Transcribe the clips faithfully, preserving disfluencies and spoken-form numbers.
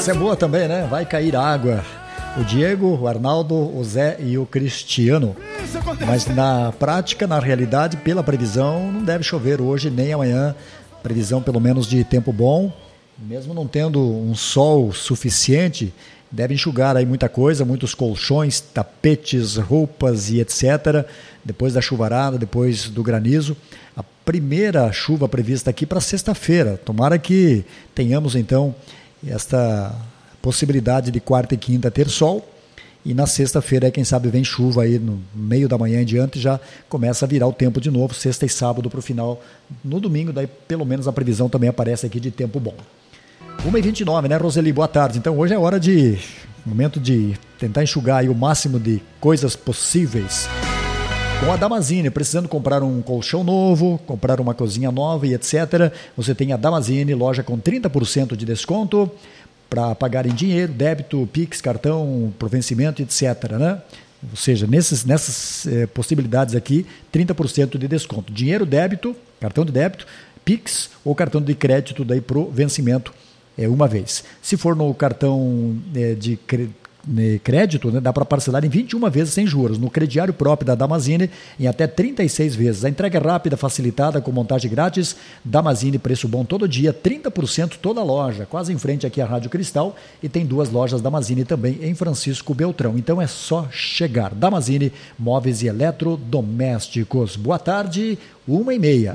Essa é boa também, né? Vai cair água. O Diego, o Arnaldo, o Zé e o Cristiano. Mas na prática, na realidade, pela previsão, não deve chover hoje nem amanhã. Previsão pelo menos de tempo bom. Mesmo não tendo um sol suficiente, deve enxugar aí muita coisa, muitos colchões, tapetes, roupas e etcétera. Depois da chuvarada, depois do granizo. A primeira chuva prevista aqui para sexta-feira. Tomara que tenhamos então esta possibilidade de quarta e quinta ter sol, e na sexta-feira, quem sabe, vem chuva aí no meio da manhã em diante, já começa a virar o tempo de novo, sexta e sábado para o final. No domingo, daí pelo menos a previsão também aparece aqui de tempo bom. uma e vinte e nove, né, Roseli? Boa tarde. Então hoje é hora de, momento de tentar enxugar aí o máximo de coisas possíveis. Com a Damazine, precisando comprar um colchão novo, comprar uma cozinha nova e etcétera, você tem a Damazine, loja com trinta por cento de desconto, para pagar em dinheiro, débito, Pix, cartão, por vencimento, etcétera, né? Ou seja, nesses, nessas eh, possibilidades aqui, trinta por cento de desconto. Dinheiro, débito, cartão de débito, Pix ou cartão de crédito daí pro vencimento é, uma vez. Se for no cartão eh, de crédito, crédito, né, dá para parcelar em vinte e uma vezes sem juros, no crediário próprio da Damazine em até trinta e seis vezes. A entrega é rápida, facilitada, com montagem grátis. Damazine, preço bom todo dia, trinta por cento toda loja, quase em frente aqui à Rádio Cristal, e tem duas lojas Damazine também em Francisco Beltrão. Então é só chegar. Damazine, móveis e eletrodomésticos. Boa tarde, uma e meia.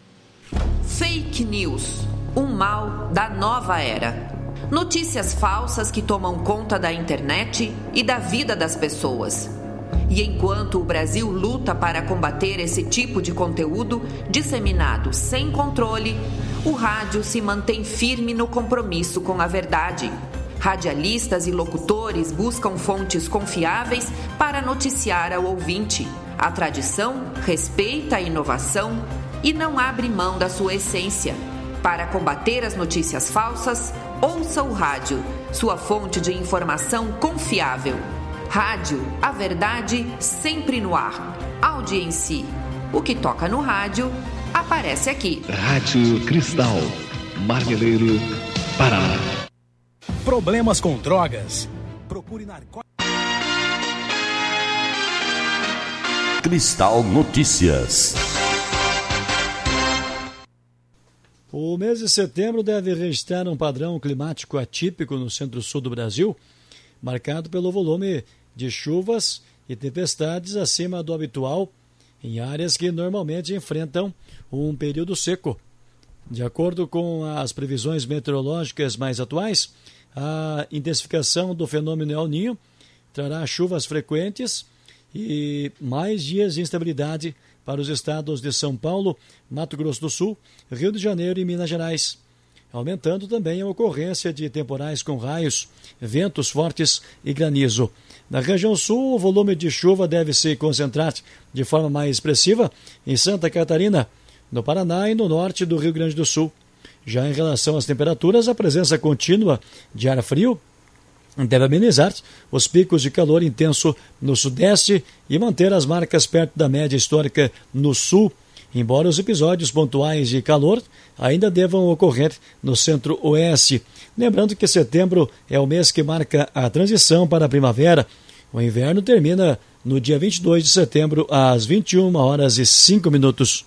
Fake news, um mal da nova era. Notícias falsas que tomam conta da internet e da vida das pessoas. E enquanto o Brasil luta para combater esse tipo de conteúdo disseminado sem controle, o rádio se mantém firme no compromisso com a verdade. Radialistas e locutores buscam fontes confiáveis para noticiar ao ouvinte. A tradição respeita a inovação e não abre mão da sua essência. Para combater as notícias falsas, ouça o rádio, sua fonte de informação confiável. Rádio, a verdade sempre no ar. Audiência. O que toca no rádio, aparece aqui. Rádio Cristal, Marmeleiro, Paraná. Problemas com drogas? Procure narcóticos. Cristal Notícias. O mês de setembro deve registrar um padrão climático atípico no centro-sul do Brasil, marcado pelo volume de chuvas e tempestades acima do habitual em áreas que normalmente enfrentam um período seco. De acordo com as previsões meteorológicas mais atuais, a intensificação do fenômeno El Niño trará chuvas frequentes e mais dias de instabilidade para os estados de São Paulo, Mato Grosso do Sul, Rio de Janeiro e Minas Gerais, aumentando também a ocorrência de temporais com raios, ventos fortes e granizo. Na região sul, o volume de chuva deve se concentrar de forma mais expressiva em Santa Catarina, no Paraná e no norte do Rio Grande do Sul. Já em relação às temperaturas, a presença contínua de ar frio deve amenizar os picos de calor intenso no sudeste e manter as marcas perto da média histórica no sul, embora os episódios pontuais de calor ainda devam ocorrer no centro-oeste. Lembrando que setembro é o mês que marca a transição para a primavera. O inverno termina no dia vinte e dois de setembro, às vinte e uma horas e cinco minutos.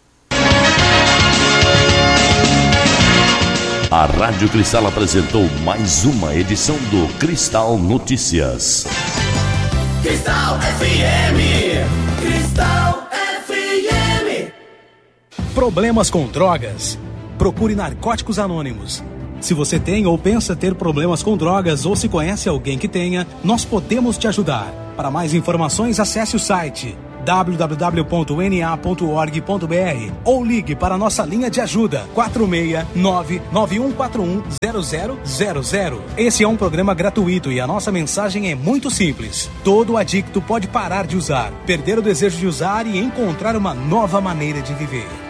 A Rádio Cristal apresentou mais uma edição do Cristal Notícias. Cristal F M! Cristal F M! Problemas com drogas? Procure Narcóticos Anônimos. Se você tem ou pensa ter problemas com drogas ou se conhece alguém que tenha, nós podemos te ajudar. Para mais informações, acesse o site w w w ponto n a ponto org ponto b r ou ligue para a nossa linha de ajuda quatro seis nove nove um quatro um zero zero zero zero. Esse é um programa gratuito e a nossa mensagem é muito simples. Todo adicto pode parar de usar, perder o desejo de usar e encontrar uma nova maneira de viver.